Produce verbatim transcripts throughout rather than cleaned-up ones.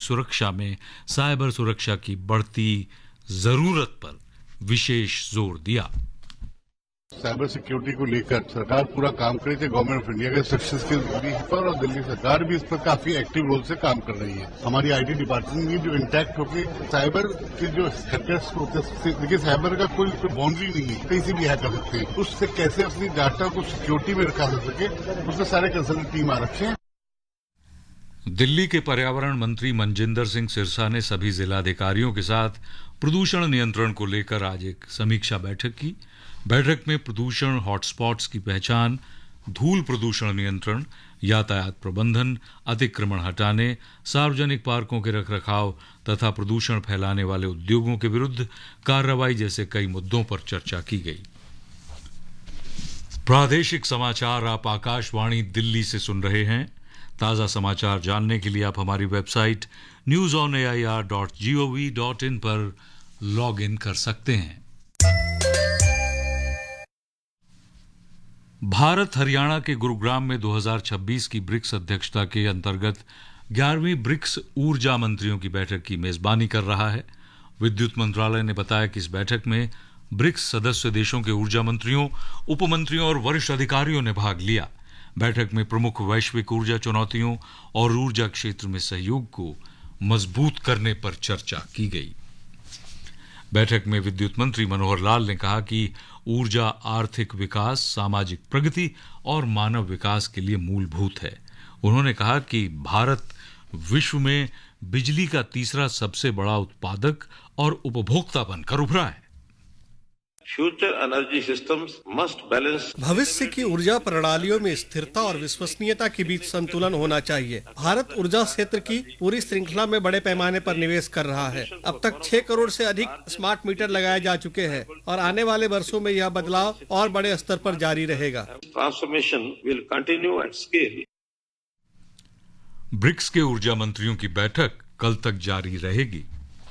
सुरक्षा में साइबर सुरक्षा की बढ़ती जरूरत पर विशेष जोर दिया। साइबर सिक्योरिटी को लेकर सरकार पूरा काम कर रही है। गवर्नमेंट ऑफ इंडिया के सक्सेस के भी पर और दिल्ली सरकार भी इस पर काफी एक्टिव रोल से काम कर रही है। हमारी आईटी डिपार्टमेंट भी जो इंटैक्ट होकर साइबर के जो हैकर्स होते हैं, देखिए साइबर का कोई बाउंड्री नहीं है, कहीं से भी हैक कर सकते हैं। उससे कैसे अपनी डाटा को सिक्योरिटी में रखा जा सके, उसमें सारे कंसल्टेंट टीम आ रखे हैं। दिल्ली के पर्यावरण मंत्री मनजिंदर सिंह सिरसा ने सभी जिलाधिकारियों के साथ प्रदूषण नियंत्रण को लेकर आज एक समीक्षा बैठक की। बैठक में प्रदूषण हॉटस्पॉट्स की पहचान, धूल प्रदूषण नियंत्रण, यातायात प्रबंधन, अतिक्रमण हटाने, सार्वजनिक पार्कों के रखरखाव तथा प्रदूषण फैलाने वाले उद्योगों के विरुद्ध कार्रवाई जैसे कई मुद्दों पर चर्चा की गई। प्रादेशिक समाचार आप आकाशवाणी दिल्ली से सुन रहे हैं। ताजा समाचार जानने के लिए आप हमारी website news on A I R dot G O V dot in पर लॉग इन कर सकते हैं। भारत हरियाणा के गुरुग्राम में दो हज़ार छब्बीस की ब्रिक्स अध्यक्षता के अंतर्गत ग्यारहवीं ब्रिक्स ऊर्जा मंत्रियों की बैठक की मेजबानी कर रहा है। विद्युत मंत्रालय ने बताया कि इस बैठक में ब्रिक्स सदस्य देशों के ऊर्जा मंत्रियों, उप मंत्रियों और वरिष्ठ अधिकारियों ने भाग लिया। बैठक में प्रमुख वैश्विक ऊर्जा चुनौतियों और ऊर्जा क्षेत्र में सहयोग को मजबूत करने पर चर्चा की गई। बैठक में विद्युत मंत्री मनोहर लाल ने कहा कि ऊर्जा आर्थिक विकास, सामाजिक प्रगति और मानव विकास के लिए मूलभूत है। उन्होंने कहा कि भारत विश्व में बिजली का तीसरा सबसे बड़ा उत्पादक और उपभोक्ता बनकर उभरा है। Future energy systems must balance. भविष्य की ऊर्जा प्रणालियों में स्थिरता और विश्वसनीयता के बीच संतुलन होना चाहिए। भारत ऊर्जा क्षेत्र की पूरी श्रृंखला में बड़े पैमाने पर निवेश कर रहा है। अब तक छह करोड़ से अधिक स्मार्ट मीटर लगाए जा चुके हैं और आने वाले वर्षों में यह बदलाव और बड़े स्तर पर जारी रहेगा। Transformation will continue at scale. BRICS के ऊर्जा मंत्रियों की बैठक कल तक जारी रहेगी।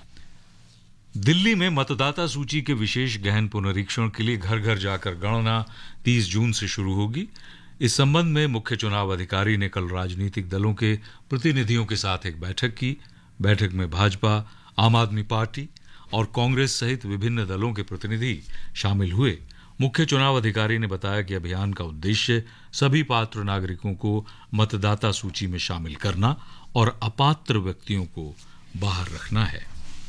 दिल्ली में मतदाता सूची के विशेष गहन पुनरीक्षण के लिए घर घर जाकर गणना तीस जून से शुरू होगी। इस संबंध में मुख्य चुनाव अधिकारी ने कल राजनीतिक दलों के प्रतिनिधियों के साथ एक बैठक की। बैठक में भाजपा, आम आदमी पार्टी और कांग्रेस सहित विभिन्न दलों के प्रतिनिधि शामिल हुए। मुख्य चुनाव अधिकारी ने बताया कि अभियान का उद्देश्य सभी पात्र नागरिकों को मतदाता सूची में शामिल करना और अपात्र व्यक्तियों को बाहर रखना है।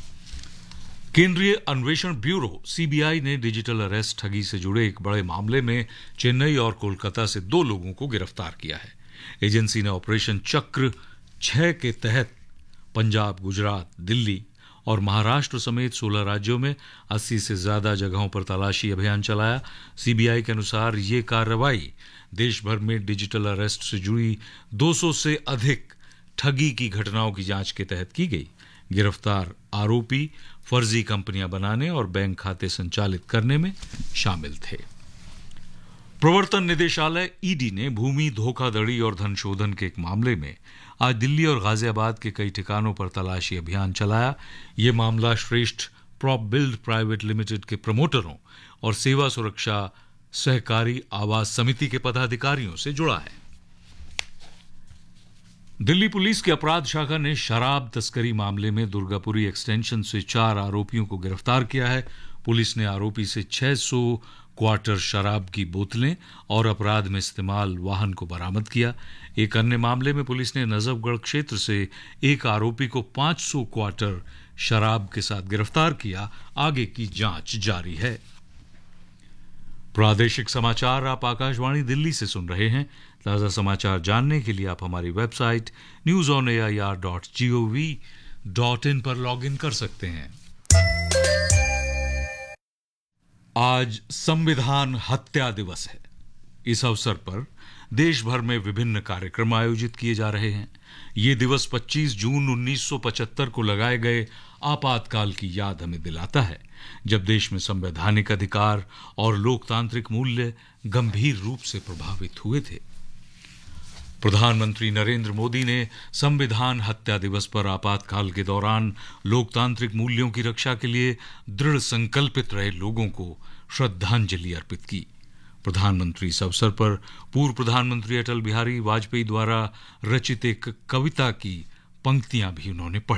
केंद्रीय अन्वेषण ब्यूरो सी बी आई ने डिजिटल अरेस्ट ठगी से जुड़े एक बड़े मामले में चेन्नई और कोलकाता से दो लोगों को गिरफ्तार किया है। एजेंसी ने ऑपरेशन चक्र छह के तहत पंजाब, गुजरात, दिल्ली और महाराष्ट्र समेत सोलह राज्यों में अस्सी से ज्यादा जगहों पर तलाशी अभियान चलाया। सी बी आई के अनुसार ये कार्रवाई देश भर में डिजिटल अरेस्ट से जुड़ी दो सौ से अधिक ठगी की घटनाओं की जांच के तहत की गई। गिरफ्तार आरोपी फर्जी कंपनियां बनाने और बैंक खाते संचालित करने में शामिल थे। प्रवर्तन निदेशालय ई डी ने भूमि धोखाधड़ी और धन शोधन के एक मामले में आज दिल्ली और गाजियाबाद के कई ठिकानों पर तलाशी अभियान चलाया। ये मामला श्रेष्ठ प्रॉप बिल्ड प्राइवेट लिमिटेड के प्रमोटरों और सेवा सुरक्षा सहकारी आवास समिति के पदाधिकारियों से जुड़ा है। दिल्ली पुलिस की अपराध शाखा ने शराब तस्करी मामले में दुर्गापुरी एक्सटेंशन से चार आरोपियों को गिरफ्तार किया है। पुलिस ने आरोपी से छह सौ क्वार्टर शराब की बोतलें और अपराध में इस्तेमाल वाहन को बरामद किया। एक अन्य मामले में पुलिस ने नजफगढ़ क्षेत्र से एक आरोपी को पांच सौ क्वार्टर शराब के साथ गिरफ्तार किया। आगे की जांच जारी है। प्रादेशिक समाचार आप आकाशवाणी दिल्ली से सुन रहे हैं। ताजा समाचार जानने के लिए आप हमारी website news on A I R dot G O V dot in पर लॉग इन कर सकते हैं। आज संविधान हत्या दिवस है। इस अवसर पर देश भर में विभिन्न कार्यक्रम आयोजित किए जा रहे हैं। ये दिवस पच्चीस जून उन्नीस सौ पचहत्तर को लगाए गए आपातकाल की याद हमें दिलाता है, जब देश में संवैधानिक अधिकार और लोकतांत्रिक मूल्य गंभीर रूप से प्रभावित हुए थे। प्रधानमंत्री नरेंद्र मोदी ने संविधान हत्या दिवस पर आपातकाल के दौरान लोकतांत्रिक मूल्यों की रक्षा के लिए दृढ़ संकल्पित रहे लोगों को श्रद्धांजलि अर्पित की। प्रधानमंत्री इस अवसर पर पूर्व प्रधानमंत्री अटल बिहारी वाजपेयी द्वारा रचित एक कविता की पंक्तियां भी उन्होंने पढ़ी।